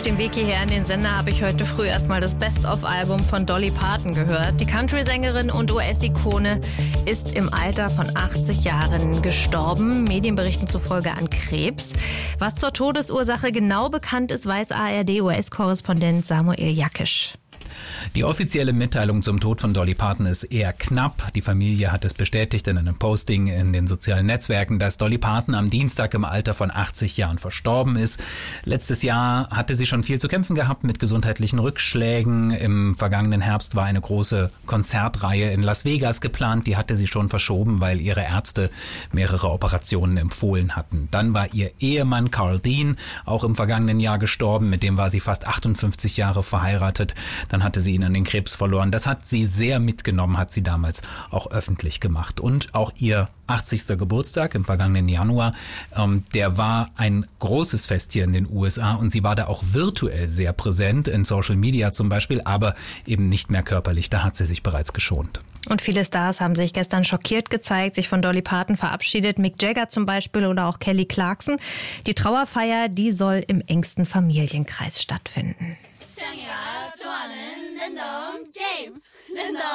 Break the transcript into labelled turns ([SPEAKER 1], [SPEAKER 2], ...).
[SPEAKER 1] Auf dem Weg hierher in den Sender habe ich heute früh erstmal das Best-of-Album von Dolly Parton gehört. Die Country-Sängerin und US-Ikone ist im Alter von 80 Jahren gestorben, Medienberichten zufolge an Krebs. Was zur Todesursache genau bekannt ist, weiß ARD-US-Korrespondent Samuel Jakisch.
[SPEAKER 2] Die offizielle Mitteilung zum Tod von Dolly Parton ist eher knapp. Die Familie hat es bestätigt in einem Posting in den sozialen Netzwerken, dass Dolly Parton am Dienstag im Alter von 80 Jahren verstorben ist. Letztes Jahr hatte sie schon viel zu kämpfen gehabt mit gesundheitlichen Rückschlägen. Im vergangenen Herbst war eine große Konzertreihe in Las Vegas geplant. Die hatte sie schon verschoben, weil ihre Ärzte mehrere Operationen empfohlen hatten. Dann war ihr Ehemann Carl Dean auch im vergangenen Jahr gestorben. Mit dem war sie fast 58 Jahre verheiratet. Dann hatte sie ihn an den Krebs verloren. Das hat sie sehr mitgenommen, hat sie damals auch öffentlich gemacht. Und auch ihr 80. Geburtstag im vergangenen Januar, der war ein großes Fest hier in den USA und sie war da auch virtuell sehr präsent, in Social Media zum Beispiel, aber eben nicht mehr körperlich. Da hat sie sich bereits geschont.
[SPEAKER 1] Und viele Stars haben sich gestern schockiert gezeigt, sich von Dolly Parton verabschiedet. Mick Jagger zum Beispiel oder auch Kelly Clarkson. Die Trauerfeier, die soll im engsten Familienkreis stattfinden.